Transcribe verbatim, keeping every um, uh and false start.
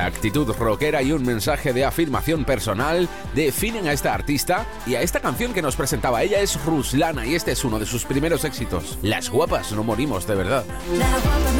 Actitud rockera y un mensaje de afirmación personal definen a esta artista y a esta canción que nos presentaba. Ella es Ruslana y este es uno de sus primeros éxitos. Las guapas no morimos, de verdad. Las guapas